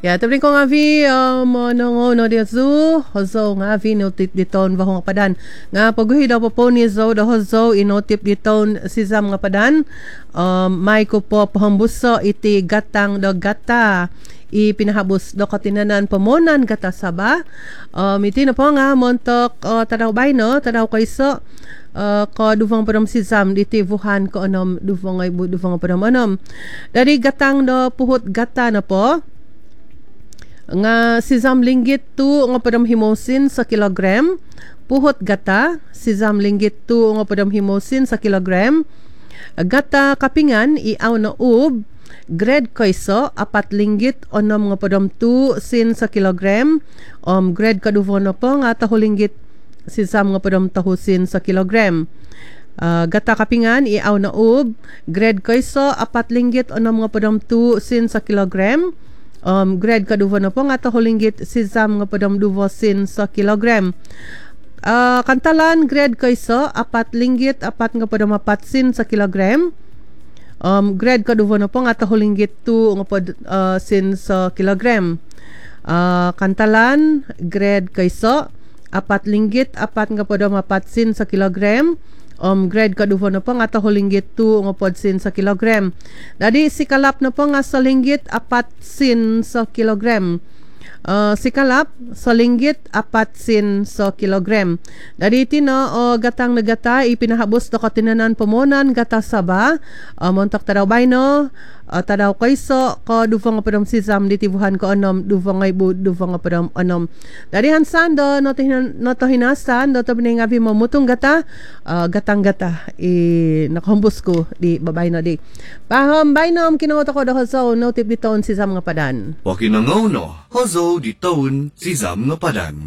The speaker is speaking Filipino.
Ya, tapi ko nga vi monongo dia zu hozo nga vi notip diton bahong padan. Nga paguhi daw po ni zo da hozo inotip diton si Zam nga padan. May ko po pahambuso iti gatang do gata. Ipinahabos do katinanan pamonan gata saba. Iti na po nga montok tadaw bay no, tadaw kayso. Ko duvang padam si Zam diti Wuhan ko anom duvang ay duvang padam anom. Dari gatang do puhut gata na po. Nga si Zam linggit tu nga padam himosin sa kilogram. Puhot gata si Zam linggit tu nga padam himosin sa kilogram. Gata kapingan iaw na ub. Grade kayso apat linggit onom nga padam tu sin sa kilogram. Grade kaduvon na po nga taho linggit si Zam nga padam tahusin sa kilogram. Gata kapingan iaw na ub. Grade kayso apat linggit onom nga padam tu sin sa kilogram. Grade kaduvo na po nga taho linggit si Zam nga padam duvosin sa kilogram. Kantalan grade kayso apat linggit apat nga padam apatsin sa kilogram. Grade kaduvo na po nga taho linggit tu nga pod sin sa kilogram. Kantalan grade kayso apat linggit apat nga padam apatsin sa kilogram. Grade kaduvo na po nga taho linggit tu nga podsin sa kilogram. Dadi sikalap na po nga sa linggit apat sin sa kilogram. Sikalap sa linggit apat sin sa kilogram. Dadi tino gatang na gata ipinahabos do katinanan pamonan gata saba. Montak tadaw bay no. Tadaw kayso ko duvang nga padam si Zam diti Wuhan ko anom duvang ngay bu duvang nga padam anom. Dadi hansan do no to hinasan do to nga vi mamutong gata gatang gata nakahumbos ko di babay no di. Paham bay nom kinungot ako do hozo no tip diton si Zam nga padan. Wakinangaw no hozo diton si Zam nga padan.